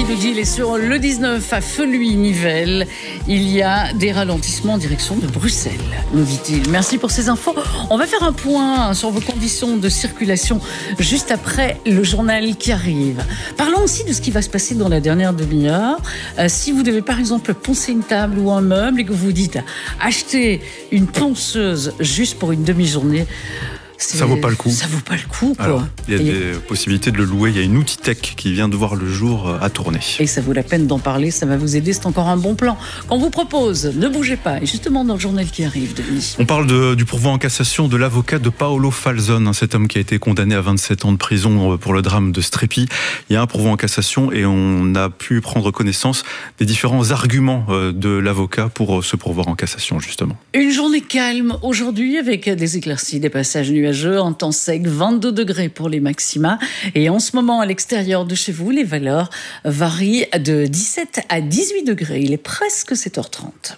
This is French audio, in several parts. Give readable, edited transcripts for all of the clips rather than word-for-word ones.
qui nous dit il est sur le 19 à Feluy-Nivelles. Il y a des ralentissements en direction de Bruxelles, nous dit-il. Merci pour ces infos. On va faire un point sur vos conditions de circulation juste après le journal qui arrive. Parlons aussi de ce qui va se passer dans la dernière demi-heure. Si vous devez par exemple poncer une table ou un meuble et que vous dites acheter une ponceuse juste pour une demi-journée, ça vaut pas le coup. Ça vaut pas le coup, quoi. Alors, il y a des possibilités de le louer. Il y a une Outitech qui vient de voir le jour à Tournai. Et ça vaut la peine d'en parler, ça va vous aider, c'est encore un bon plan qu'on vous propose. Ne bougez pas. Et justement, dans le journal qui arrive, Denis. On parle du pourvoi en cassation de l'avocat de Paolo Falzon, cet homme qui a été condamné à 27 ans de prison pour le drame de Strepi. Il y a un pourvoi en cassation et on a pu prendre connaissance des différents arguments de l'avocat pour ce pourvoi en cassation, justement. Une journée calme aujourd'hui avec des éclaircies, des passages nuageux, en temps sec, 22 degrés pour les maxima. Et en ce moment, à l'extérieur de chez vous, les valeurs varient de 17 à 18 degrés. Il est presque 7h30.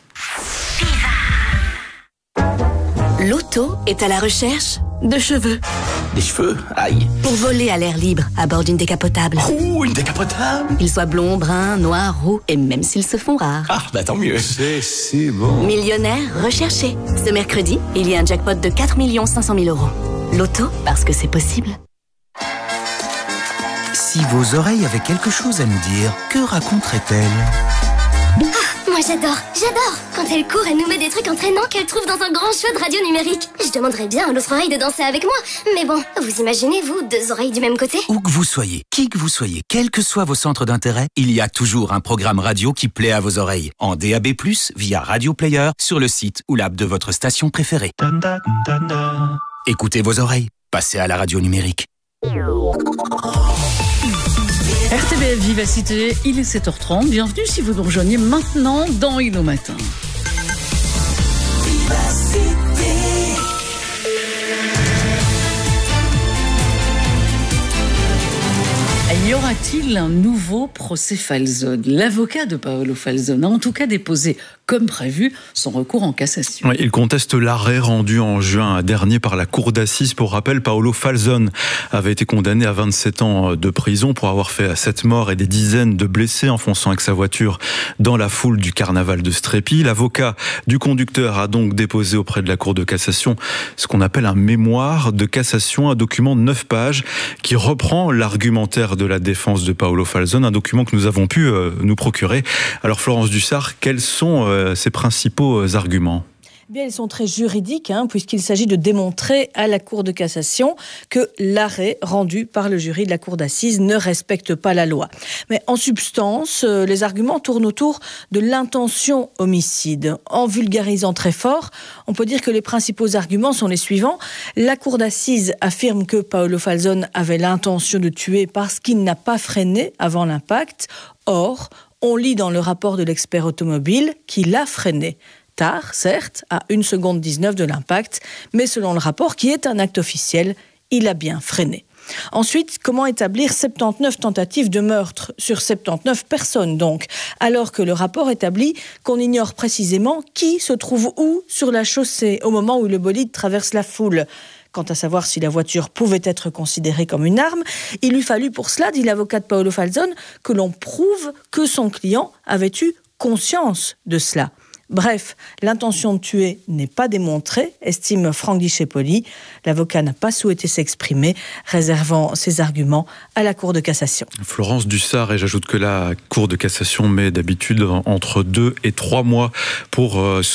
L'auto est à la recherche de cheveux. Des cheveux? Aïe. Pour voler à l'air libre à bord d'une décapotable. Ouh, une décapotable? Qu'ils soient blonds, bruns, noirs, roux et même s'ils se font rares. Ah, bah tant mieux. C'est si bon. Millionnaire recherché. Ce mercredi, il y a un jackpot de 4 500 000 €. L'auto, parce que c'est possible. Si vos oreilles avaient quelque chose à nous dire, que raconteraient-elles ? Moi j'adore quand elle court, elle nous met des trucs entraînants qu'elle trouve dans un grand choix de radio numérique. Je demanderais bien à l'autre oreille de danser avec moi. Mais bon, vous imaginez, vous, deux oreilles du même côté? Où que vous soyez, qui que vous soyez, quels que soient vos centres d'intérêt, il y a toujours un programme radio qui plaît à vos oreilles. En DAB+, via Radio Player, sur le site ou l'app de votre station préférée. Écoutez vos oreilles, passez à la radio numérique. RTBF Vivacité, il est 7h30. Bienvenue si vous nous rejoignez maintenant dans Hello Matin. Y aura-t-il un nouveau procès Falzon? L'avocat de Paolo Falzon a en tout cas déposé, comme prévu, son recours en cassation. Oui, il conteste l'arrêt rendu en juin dernier par la cour d'assises. Pour rappel, Paolo Falzon avait été condamné à 27 ans de prison pour avoir fait 7 morts et des dizaines de blessés en fonçant avec sa voiture dans la foule du carnaval de Strepi. L'avocat du conducteur a donc déposé auprès de la cour de cassation ce qu'on appelle un mémoire de cassation, un document de 9 pages qui reprend l'argumentaire de la défense de Paolo Falzon, un document que nous avons pu nous procurer. Alors Florence Dussart, quels sont ses principaux arguments ? Bien, ils sont très juridiques, puisqu'il s'agit de démontrer à la Cour de cassation que l'arrêt rendu par le jury de la Cour d'assises ne respecte pas la loi. Mais en substance, les arguments tournent autour de l'intention homicide. En vulgarisant très fort, on peut dire que les principaux arguments sont les suivants. La Cour d'assises affirme que Paolo Falzon avait l'intention de tuer parce qu'il n'a pas freiné avant l'impact. Or, on lit dans le rapport de l'expert automobile qu'il a freiné. Tard, certes, à 1 seconde 19 de l'impact, mais selon le rapport, qui est un acte officiel, il a bien freiné. Ensuite, comment établir 79 tentatives de meurtre sur 79 personnes, donc, alors que le rapport établit qu'on ignore précisément qui se trouve où sur la chaussée au moment où le bolide traverse la foule. Quant à savoir si la voiture pouvait être considérée comme une arme, il lui fallut pour cela, dit l'avocat de Paolo Falzon, que l'on prouve que son client avait eu conscience de cela. Bref, l'intention de tuer n'est pas démontrée, estime Franck Guichet-Poli. L'avocat n'a pas souhaité s'exprimer, réservant ses arguments à la Cour de cassation. Florence Dussart, et j'ajoute que la Cour de cassation met d'habitude entre 2 et 3 mois pour